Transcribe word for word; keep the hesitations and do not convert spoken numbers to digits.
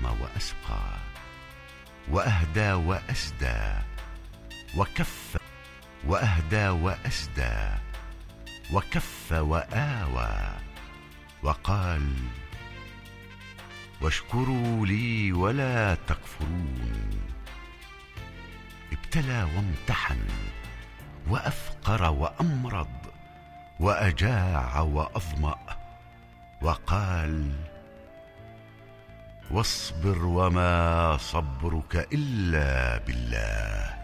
وأسقى، وأهدى وأسدى، وكف وأهدى وأسدى، وكف وآوى، وقال: واشكروا لي ولا تكفرون. ابتلى وامتحن، وأفقر وأمرض، وأجاع وأظمأ، وقال: واصبر وما صبرك إلا بالله.